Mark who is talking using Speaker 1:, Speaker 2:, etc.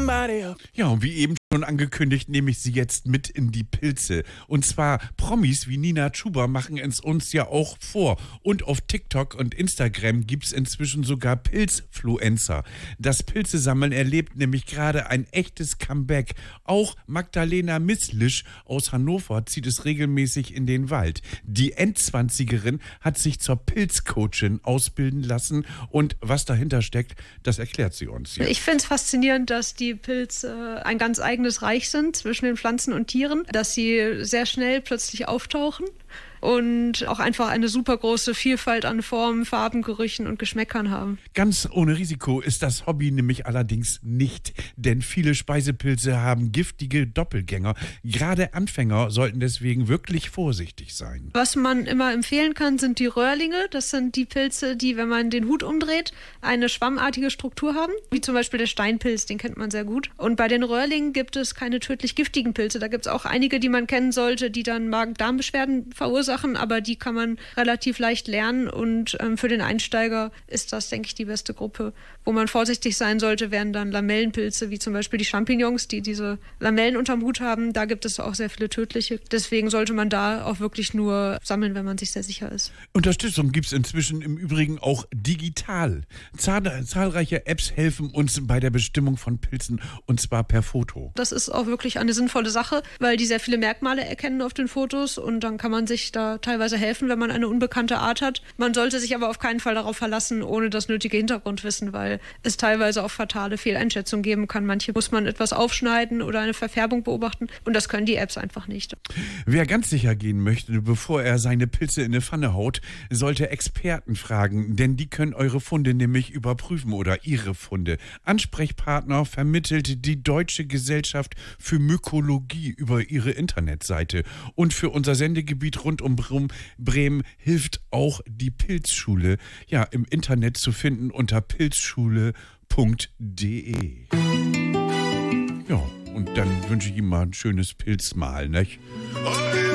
Speaker 1: somebody else.
Speaker 2: Ja, und wie eben schon angekündigt, nehme ich Sie jetzt mit in die Pilze. Und zwar Promis wie Nina Chuba machen es uns ja auch vor. Und auf TikTok und Instagram gibt es inzwischen sogar Pilzfluencer. Das Pilzesammeln erlebt nämlich gerade ein echtes Comeback. Auch Magdalena Misslisch aus Hannover zieht es regelmäßig in den Wald. Die Endzwanzigerin hat sich zur Pilzcoachin ausbilden lassen. Und was dahinter steckt, das erklärt sie uns. Ja.
Speaker 3: Ich finde es faszinierend, dass die Pilze ein ganz eigenes Reich sind zwischen den Pflanzen und Tieren, dass sie sehr schnell plötzlich auftauchen und auch einfach eine super große Vielfalt an Formen, Farben, Gerüchen und Geschmäckern haben.
Speaker 2: Ganz ohne Risiko ist das Hobby nämlich allerdings nicht, denn viele Speisepilze haben giftige Doppelgänger. Gerade Anfänger sollten deswegen wirklich vorsichtig sein.
Speaker 3: Was man immer empfehlen kann, sind die Röhrlinge. Das sind die Pilze, die, wenn man den Hut umdreht, eine schwammartige Struktur haben, wie zum Beispiel der Steinpilz, den kennt man sehr gut. Und bei den Röhrlingen gibt es keine tödlich giftigen Pilze. Da gibt es auch einige, die man kennen sollte, die dann Magen-Darm-Beschwerden verursachen, aber die kann man relativ leicht lernen und für den Einsteiger ist das, denke ich, die beste Gruppe. Wo man vorsichtig sein sollte, wären dann Lamellenpilze, wie zum Beispiel die Champignons, die diese Lamellen unterm Hut haben. Da gibt es auch sehr viele tödliche. Deswegen sollte man da auch wirklich nur sammeln, wenn man sich sehr sicher ist.
Speaker 2: Unterstützung gibt es inzwischen im Übrigen auch digital. Zahlreiche Apps helfen uns bei der Bestimmung von Pilzen und zwar per Foto.
Speaker 3: Das ist auch wirklich eine sinnvolle Sache, weil die sehr viele Merkmale erkennen auf den Fotos und dann kann man sich da teilweise helfen, wenn man eine unbekannte Art hat. Man sollte sich aber auf keinen Fall darauf verlassen, ohne das nötige Hintergrundwissen, weil es teilweise auch fatale Fehleinschätzungen geben kann. Manche muss man etwas aufschneiden oder eine Verfärbung beobachten und das können die Apps einfach nicht.
Speaker 2: Wer ganz sicher gehen möchte, bevor er seine Pilze in eine Pfanne haut, sollte Experten fragen, denn die können eure Funde nämlich überprüfen oder ihre Funde. Ansprechpartner vermittelt die Deutsche Gesellschaft für Mykologie über ihre Internetseite. Und für unser Sendegebiet rund um Bremen hilft auch die Pilzschule, ja, im Internet zu finden unter pilzschule.de. Ja, und dann wünsche ich ihm mal ein schönes Pilzmahl, nicht?